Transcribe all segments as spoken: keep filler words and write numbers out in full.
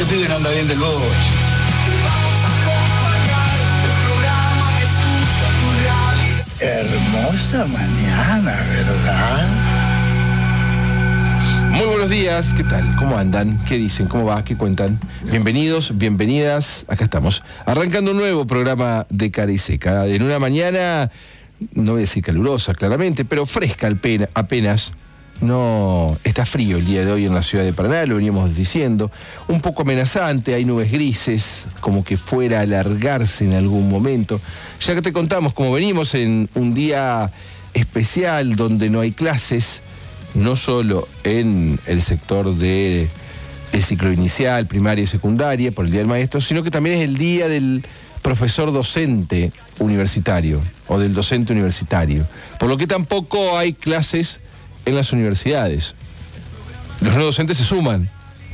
este pibe no anda bien del boche. Hermosa mañana, ¿verdad? Muy buenos días, ¿qué tal? ¿Cómo andan? ¿Qué dicen? ¿Cómo va? ¿Qué cuentan? Bienvenidos, bienvenidas, acá estamos. Arrancando un nuevo programa de Cara y Seca. En una mañana, no voy a decir calurosa, claramente, pero fresca apenas. No está frío el día de hoy en la ciudad de Paraná, lo veníamos diciendo. Un poco amenazante, hay nubes grises, como que fuera a alargarse en algún momento. Ya que te contamos, como venimos en un día especial donde no hay clases, no solo en el sector del ciclo inicial, primaria y secundaria, por el Día del Maestro, sino que también es el día del profesor docente universitario o del docente universitario. Por lo que tampoco hay clases en las universidades. Los no docentes se suman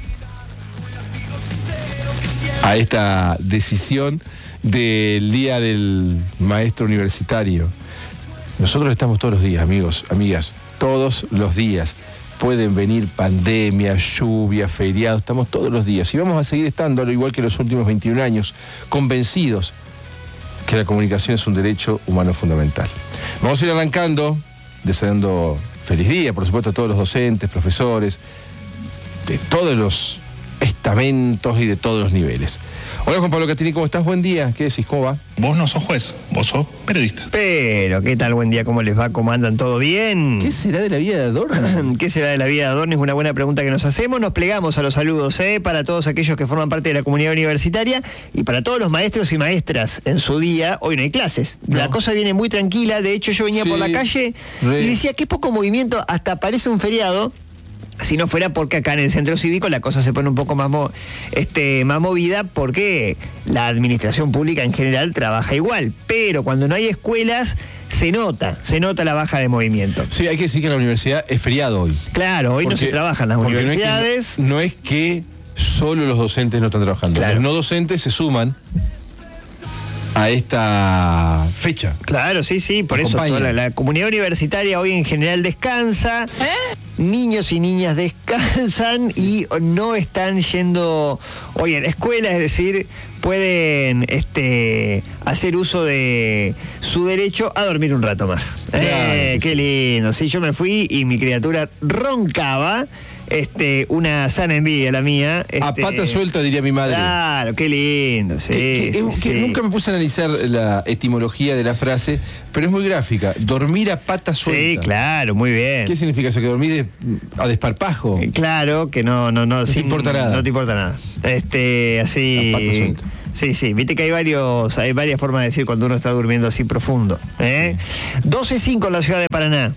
a esta decisión del Día del Maestro Universitario. Nosotros estamos todos los días, amigos, amigas, todos los días. Pueden venir pandemias, lluvias, feriados, estamos todos los días. Y vamos a seguir estando, al igual que los últimos veintiún años, convencidos que la comunicación es un derecho humano fundamental. Vamos a ir arrancando, deseando feliz día, por supuesto, a todos los docentes, profesores, de todos los estamentos y de todos los niveles. Hola, Juan Pablo Catini, ¿cómo estás? Buen día. ¿Qué decís? ¿Cómo va? Vos no sos juez, vos sos periodista. Pero, ¿qué tal? Buen día, ¿cómo les va? ¿Cómo andan? ¿Todo bien? ¿Qué será de la vida de Adorno? ¿Qué será de la vida de Adorno? Es una buena pregunta que nos hacemos. Nos plegamos a los saludos, ¿eh? Para todos aquellos que forman parte de la comunidad universitaria y para todos los maestros y maestras en su día. Hoy no hay clases. No. La cosa viene muy tranquila. De hecho, yo venía sí, por la calle re. y decía, qué poco movimiento, hasta parece un feriado. Si no fuera porque acá en el centro cívico la cosa se pone un poco más, mo, este, más movida porque la administración pública en general trabaja igual. Pero cuando no hay escuelas se nota, se nota la baja de movimiento. Sí, hay que decir que la universidad es feriado hoy. Claro, hoy porque, no se trabajan las universidades. No es, que, no es que solo los docentes no están trabajando. Claro. Los no docentes se suman a esta fecha. Claro, sí, sí, por eso toda la, la comunidad universitaria hoy en general descansa, ¿Eh? niños y niñas descansan y no están yendo hoy a la escuela, es decir, pueden este, hacer uso de su derecho a dormir un rato más. Claro, eh, qué sí. lindo, sí, yo me fui y mi criatura roncaba. Este, una sana envidia la mía. Este, a pata suelta, diría mi madre. Claro, qué lindo, sí, que, que, sí, que sí. Nunca me puse a analizar la etimología de la frase, pero es muy gráfica. Dormir a pata suelta. Sí, claro, muy bien. ¿Qué significa eso? ¿Que dormís de, a desparpajo? Eh, claro, que no, no, no. No sin, te importa nada. No te importa nada. Este, así. A pata suelta. Sí, sí, viste que hay varios, hay varias formas de decir cuando uno está durmiendo así profundo. ¿eh? Sí. doce cinco en la ciudad de Paraná.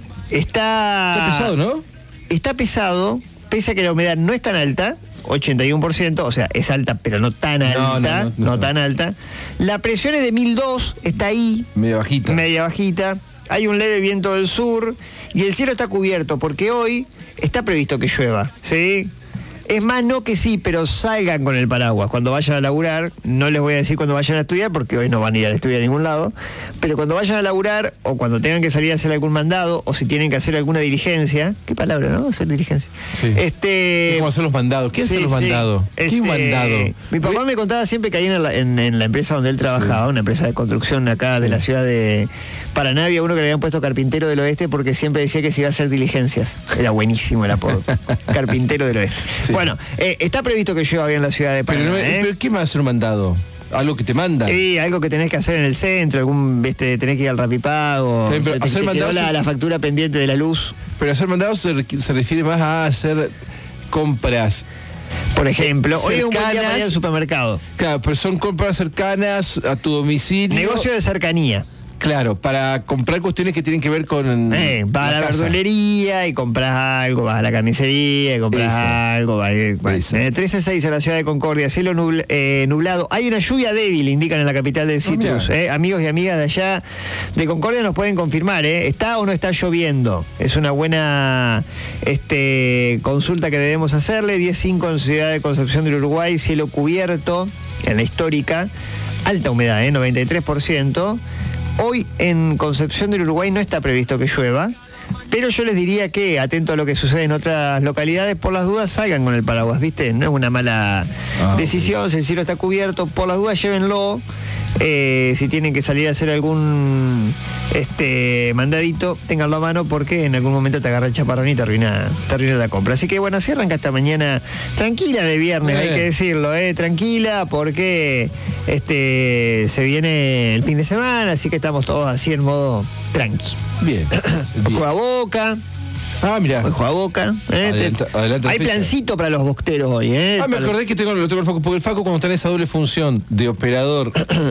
Está. Está pesado, ¿no? Está pesado, pese a que la humedad no es tan alta, ochenta y uno por ciento, o sea, es alta, pero no tan alta, no, no, no, no, no tan alta. La presión es de mil dos, está ahí. Media bajita. Media bajita. Hay un leve viento del sur y el cielo está cubierto porque hoy está previsto que llueva, ¿sí? Es más, no que sí, pero salgan con el paraguas. Cuando vayan a laburar, no les voy a decir cuando vayan a estudiar, porque hoy no van a ir a estudiar a ningún lado, pero cuando vayan a laburar, o cuando tengan que salir a hacer algún mandado, o si tienen que hacer alguna diligencia, qué palabra, ¿no? Hacer diligencia. Sí. Este... ¿Cómo hacer los mandados? ¿Qué sí, hacen los sí. mandados? Este... ¿Qué mandado? Mi papá me contaba siempre que ahí en la, en, en la empresa donde él trabajaba, sí. una empresa de construcción acá sí. de la ciudad de Paraná, había uno que le habían puesto Carpintero del Oeste porque siempre decía que se iba a hacer diligencias. Era buenísimo el apodo. Carpintero del Oeste. Sí. Bueno, eh, está previsto que llueva bien en la ciudad de Paraná. Pero, no, ¿eh? ¿pero qué más hacer un mandado? ¿Algo que te manda? Sí, algo que tenés que hacer en el centro, algún, viste, tenés que ir al Rapipago, pero, pero te, hacer te quedó la, la factura pendiente de la luz. Pero hacer mandados se, se refiere más a hacer compras. Por ejemplo, cercanas, hoy es un buen día para ir al supermercado. Claro, pero son compras cercanas a tu domicilio. Negocio de cercanía. Claro, para comprar cuestiones que tienen que ver con eh, vas la a la casa. verdulería y compras algo, vas a la carnicería y compras Eso. algo. Vas, vas. Eh, trece seis en la ciudad de Concordia, cielo nubl, eh, nublado. Hay una lluvia débil, indican en la capital del Citrus. Oh, eh. Amigos y amigas de allá de Concordia nos pueden confirmar, ¿eh? ¿Está o no está lloviendo? Es una buena este, consulta que debemos hacerle. diez cinco en ciudad de Concepción del Uruguay, cielo cubierto en la histórica. Alta humedad, ¿eh? noventa y tres por ciento. Hoy en Concepción del Uruguay no está previsto que llueva, Pero yo les diría que, atento a lo que sucede en otras localidades, por las dudas salgan con el paraguas, ¿viste? No es una mala Ah, decisión, si el cielo está cubierto, por las dudas llévenlo. Eh, si tienen que salir a hacer algún este mandadito, ténganlo a mano porque en algún momento te agarra el chaparrón y te arruina, te arruina la compra. Así que bueno, así arranca esta mañana tranquila de viernes, Bien. hay que decirlo, eh, tranquila, porque este se viene el fin de semana, así que estamos todos así en modo tranqui. Bien. Bien. Juega Boca, Ah, mira. hoy juega Boca. eh, Adelanta- te- adelanta hay fecha. plancito para los bosteros hoy, ¿eh? Ah, me Para- acordé que tengo, lo tengo el Facu, porque el Facu cuando está en esa doble función de operador,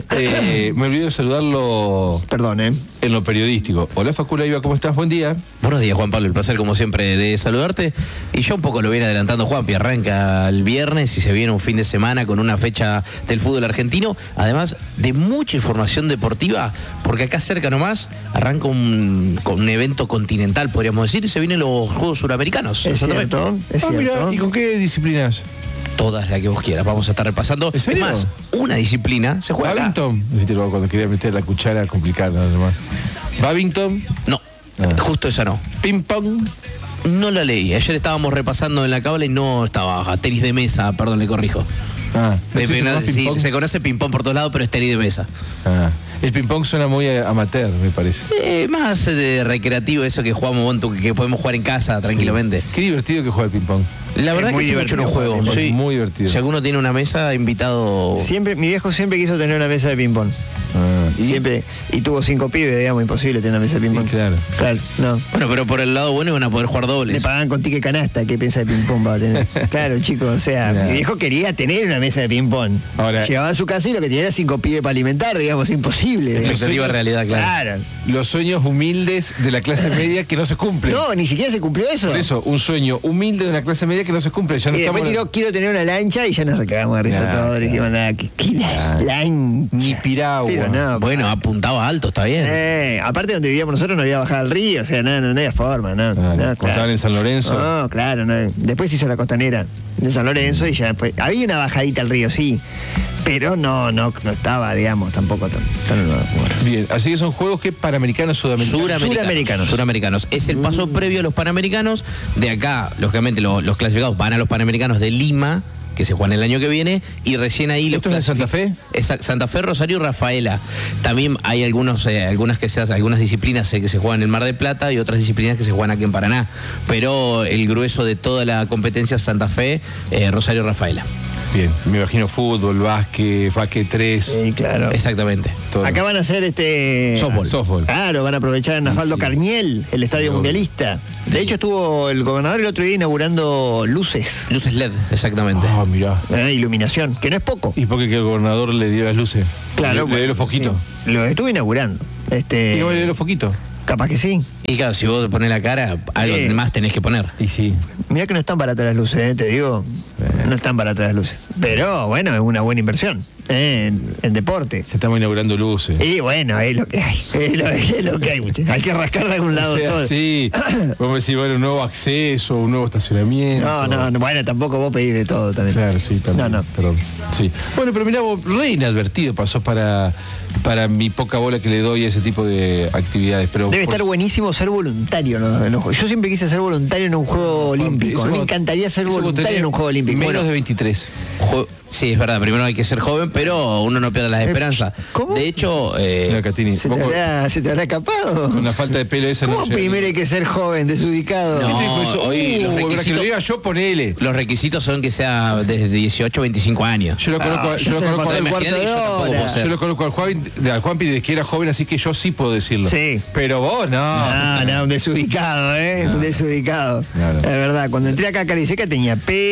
eh, me olvidé de saludarlo Perdón, ¿eh? en lo periodístico. Hola Facu Leiva, ¿cómo estás? Buen día. Buenos días, Juan Pablo. El placer, como siempre, de saludarte. Y yo un poco lo viene adelantando, Juanpi. Arranca el viernes y se viene un fin de semana con una fecha del fútbol argentino. Además de mucha información deportiva, porque acá cerca nomás arranca un, con un evento continental, podríamos decir, y se vienen los Juegos Suramericanos. Es Exactamente. cierto, es Ah, mira, cierto. ¿y con qué disciplinas? Todas las que vos quieras. Vamos a estar repasando. ¿En serio? Es más, una disciplina se juega acá. Babington. Viste, cuando quería meter la cuchara complicada nada más. Babington, No, Ah. justo esa no. ping pong. No la leí. Ayer estábamos repasando en la cábala y no estaba. Tenis de mesa, perdón, le corrijo. Ah, Eh, ¿sí se llama sí, ping-pong? se conoce ping-pong por todos lados, pero es tenis de mesa. Ah, el ping pong suena muy eh, amateur, me parece. Eh, más eh, de recreativo, eso que jugamos, bueno, que podemos jugar en casa tranquilamente. Qué divertido que juega el ping pong. La verdad muy que hace mucho no divertido juego. jugar, sí. es muy divertido. Si alguno tiene una mesa, invitado. Siempre, mi viejo siempre quiso tener una mesa de ping-pong. Ah, ¿y? Siempre, y tuvo cinco pibes, digamos, imposible tener una mesa de ping-pong. Sí, claro. Claro, no. Bueno, pero por el lado bueno van a poder jugar Le dobles. pagaban con ticket canasta, ¿qué piensa de ping-pong va a tener? Claro, chicos, o sea, Claro. mi viejo quería tener una mesa de ping-pong. Ahora- Llegaba a su casa y lo que tenía era cinco pibes para alimentar, digamos, imposible. digamos. Expectativa realidad, claro. Claro. Los sueños humildes de la clase media que no se cumplen. No, ni siquiera se cumplió eso. Por eso, un sueño humilde de una clase media que no se cumple. Ya no Y después estamos tiró, quiero tener una lancha y ya nos recagamos de risa Nah, todos. claro. Decimos, nada, ¿qué, qué la- lancha? ni piragua. Pero no, Bueno, apuntaba alto, está bien. Eh, aparte donde vivíamos nosotros no había bajado al río, o sea, no, no, no había forma, no. Claro, no, cuando estaban en San Lorenzo. No, claro, no. Después se hizo la costanera de San Lorenzo y ya después. Había una bajadita al río, sí. Pero no, no, no estaba, digamos, tampoco tan. tan bueno. Bien, así que son juegos que panamericanos, sudamericanos. Suramericanos. Suramericanos. Suramericanos. Es el paso previo a los Panamericanos. De acá, lógicamente, lo- los clasificados van a los Panamericanos de Lima, que se juegan el año que viene, y recién ahí los ¿Esto es en Santa Fe? Exacto, Santa Fe, Rosario y Rafaela. También hay algunos, eh, algunas que se hacen, algunas disciplinas eh, que se juegan en el Mar del Plata y otras disciplinas que se juegan aquí en Paraná. Pero el grueso de toda la competencia es Santa Fe, eh, Rosario y Rafaela. Bien, me imagino fútbol, básquet, básquet tres. Sí, claro. Exactamente. todo. Acá van a hacer este. Softball. Softball. Claro, van a aprovechar en Asfalto Sí. Carniel, el estadio Sí, mundialista. De hecho, estuvo el gobernador el otro día inaugurando luces, Luces L E D, exactamente. Ah, mirá. eh, iluminación, que no es poco. ¿Y por qué que el gobernador le dio las luces? Claro, Le, le bueno, dio los foquitos. sí. Lo estuvo inaugurando. Este, ¿Y cómo le dio los foquitos? capaz que sí. Y claro, si vos te pones la cara, algo Sí. más tenés que poner. Y sí. Mirá que no están baratas las luces, eh, te digo. No están baratas las luces. Pero bueno, es una buena inversión eh, en, en deporte. Se estamos inaugurando luces. Y bueno, es lo que hay. Es lo, es lo que hay, muchachos. Hay que rascar de algún lado O sea, todo. sí, vamos a decir, bueno, un nuevo acceso, un nuevo estacionamiento. No, no, no, bueno, tampoco vos pedís de todo también. Claro, sí, también. No, no. Perdón. Sí. Bueno, pero mirá, vos, re inadvertido pasó para, para mi poca bola que le doy a ese tipo de actividades. Pero Debe por- estar buenísimo ser voluntario en los, en los juegos. Yo siempre quise ser voluntario en un juego olímpico. A mí me Eso- encantaría ser eso vos voluntario tenés en un juego olímpico. Menos Bueno, de veintitrés. Jo- Sí, es verdad, primero hay que ser joven, pero uno no pierde las esperanzas. ¿cómo? De hecho, eh, Mira, Catini, ¿se vos te, con- habrá, ¿se te habrá escapado? con la falta de pelo esa ¿Cómo no llega. primero hay que ser joven, desubicado? No. ¿Qué te dijo eso? hoy los Uh, para que requisitos- lo diga yo, ponele. los requisitos son que sea desde dieciocho a veinticinco años. Yo lo conozco, Ah, yo ya lo se me conozco pasó al el Juan- cuarto de yo tampoco puedo hora. ser. yo lo conozco al Juan, al Juanpi desde que era joven, así que yo sí puedo decirlo. Sí. Pero vos no. Ah, no, un desubicado, ¿eh? Un desubicado. Claro. Es verdad, cuando entré acá a Cariseca tenía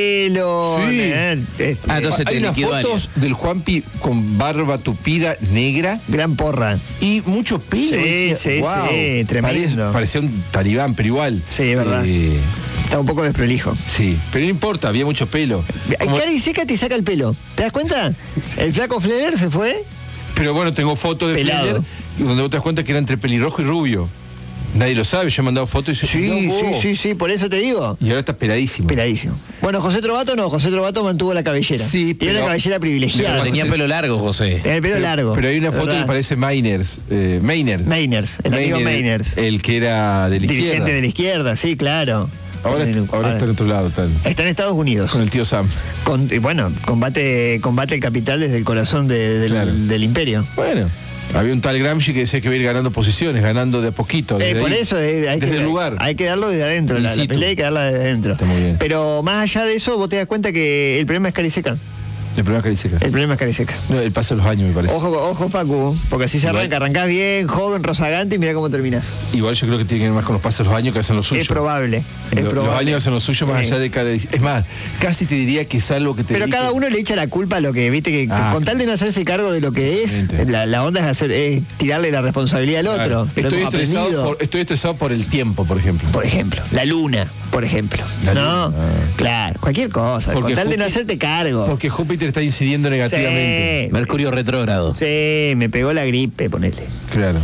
pelo. Sí. ¿eh? Este, Ah, entonces Hay te unas liquidó fotos del Juanpi con barba tupida, negra gran porra. y mucho pelo. Sí, Decía, sí, "Guau". sí, tremendo. Parece- parecía un talibán, pero igual. Sí, es verdad. Eh, Está un poco desprolijo. sí, pero no importa, había mucho pelo. Como- Cariseca te saca el pelo. ¿Te das cuenta? El flaco Fleder se fue. pero bueno, tengo fotos de Pelado. Fleller y donde vos te das cuenta que era entre pelirrojo y rubio. Nadie lo sabe, yo he mandado fotos y se Sí, no, sí, vos. sí, sí, por eso te digo. Y ahora está peladísimo. Peladísimo. Bueno, José Trovato no, José Trovato mantuvo la cabellera. Sí, Tiene pero- una cabellera privilegiada. Pero tenía pelo largo, José. Tenía el pelo largo. Pero hay una foto ¿verdad? que parece Mainers. Eh, Maynard. Mainers, el amigo Mainers. El que era de la Dirigente izquierda. de la izquierda, sí, claro. Ahora, Eh, ahora está en otro lado, tal. Está en Estados Unidos. Con el tío Sam. Con- y bueno, combate, combate el capital desde el corazón de- del, Claro. del imperio. Bueno, había un tal Gramsci que decía que iba a ir ganando posiciones, ganando de a poquito. Eh, desde por ahí, eso eh, hay, desde que, el lugar. hay que darlo desde adentro. In La, la situ. pelea hay que darla desde adentro. Está muy bien. Pero más allá de eso, vos te das cuenta que el problema es Cariseca. El problema es que dice El problema es Cariseca. No, el paso de los años, me parece. Ojo, ojo, Facu, porque así se Igual- arranca. Arrancás bien, joven, rozagante y mira cómo terminás. Igual yo creo que tiene que ver más con los pasos de los años que hacen los suyos. Es probable. Es Lo- probable. Los años hacen lo suyo más Sí. allá de cada. Es más, casi te diría que es algo que te. Pero dedique- cada uno le echa la culpa a lo que, viste, que Ah, con tal de no hacerse cargo de lo que es, Exactamente. la, la onda es hacer, es tirarle la responsabilidad al Claro. otro. Lo Estoy hemos estresado, aprendido. por, estoy estresado por el tiempo, por ejemplo. Por ejemplo, la luna, por ejemplo. La ¿No? luna, ah. Claro, cualquier cosa. Porque con tal de no Júpiter- hacerte cargo. Porque Júpiter está incidiendo negativamente. Sí. Mercurio retrógrado. Sí, me pegó la gripe, ponele. Claro.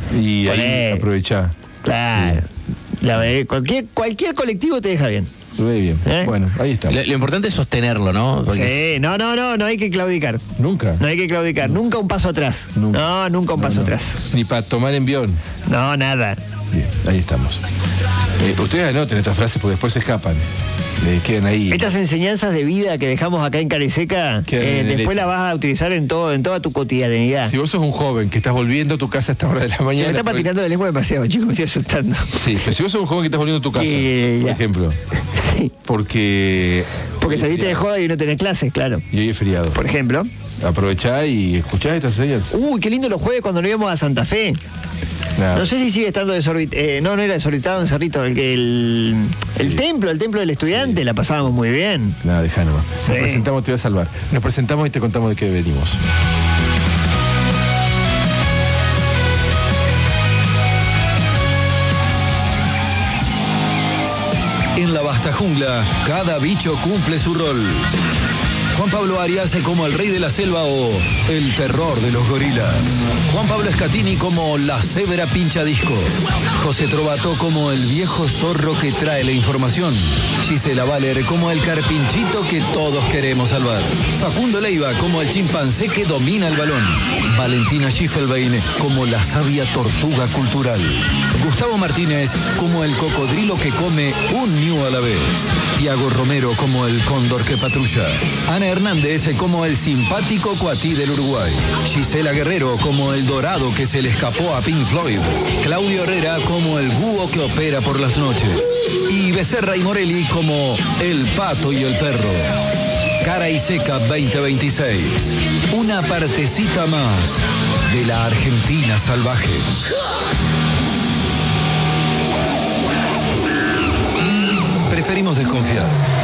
Y Poné. ahí aprovechá. Claro. La ve- cualquier, cualquier colectivo te deja bien. Sí, re bien. ¿Eh? Bueno, ahí está. Lo, lo importante es sostenerlo, ¿no? Porque Sí, no, no, no, no hay que claudicar. Nunca. No hay que claudicar. Nunca un paso atrás. Nunca. No, nunca un No, paso no. atrás. Ni para tomar envión. No, nada. Bien, ahí estamos. Eh, ustedes anoten estas frases porque después se escapan. Eh, quedan ahí. Estas enseñanzas de vida que dejamos acá en Cariseca, Quedan eh, en el después éter. las vas a utilizar en todo, en toda tu cotidianidad. Si vos sos un joven que estás volviendo a tu casa a esta hora de la Se mañana. me está porque- patinando la lengua demasiado, chicos, me estoy asustando. Sí, pero si vos sos un joven que estás volviendo a tu casa, Sí, por ya. ejemplo, Sí, porque. porque saliste de joda y no tenés clases, claro. Y hoy es feriado. Por ejemplo. Aprovechá y escuchá estas enseñanzas. Uy, qué lindo los jueves cuando nos íbamos a Santa Fe. Nada. No sé si sigue estando desorbitado. Eh, no, no era desorbitado en Cerrito. El, que el, el Sí. templo, el templo del estudiante, la pasábamos muy bien. Nada, dejá nomás. Sí. Nos presentamos, te voy a salvar. Nos presentamos y te contamos de qué venimos. En la vasta jungla, cada bicho cumple su rol. Juan Pablo Arias como el rey de la selva o el terror de los gorilas. Juan Pablo Escatini como la cebra pincha disco. José Trovato como el viejo zorro que trae la información. Gisela Valer como el carpinchito que todos queremos salvar. Facundo Leiva como el chimpancé que domina el balón. Valentina Schiffelbein como la sabia tortuga cultural. Gustavo Martínez como el cocodrilo que come un ñu a la vez. Tiago Romero como el cóndor que patrulla. Ana Hernández como el simpático cuatí del Uruguay. Gisela Guerrero como el dorado que se le escapó a Pink Floyd. Claudio Herrera como el búho que opera por las noches. Y Becerra y Morelli como el pato y el perro. Cara y Seca veinte veintiséis. Una partecita más de la Argentina salvaje. Preferimos desconfiar.